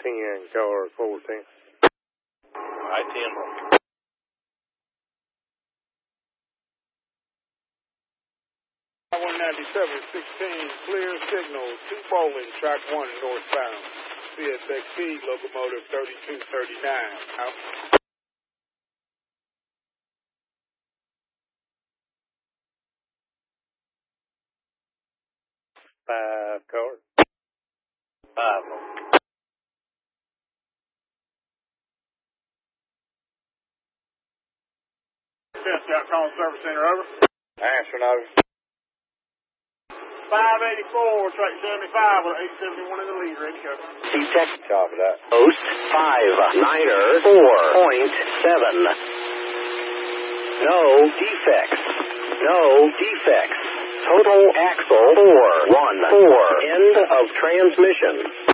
10, car 14. I-10. 197, 16, clear signal, 2 bowling, track 1 northbound. CSXP, locomotive 3239. Out. 5 cars. 5. Scout calling service center, over. Answering over. 584, track 75 with 871 in the lead, ready to go. Detect. Copy that. Post 5-Niner 4.7. No defects. No defects. Total axle 414. End of transmission.